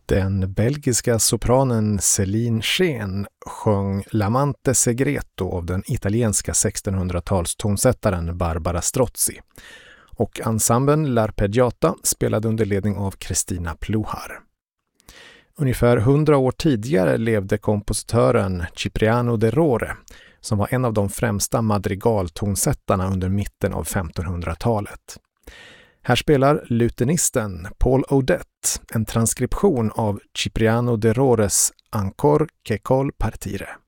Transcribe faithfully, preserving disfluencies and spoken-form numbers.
Den belgiska sopranen Céline Scheen sjöng L'amante segreto av den italienska sextonhundratals-tonsättaren Barbara Strozzi. Och ensemblen L'Arpeggiata spelade under ledning av Christina Pluhar. Ungefär hundra år tidigare levde kompositören Cipriano de Rore, som var en av de främsta madrigaltonsättarna under mitten av femtonhundratalet. Här spelar lutenisten Paul Odette en transkription av Cipriano de Rores Ancor che col partire.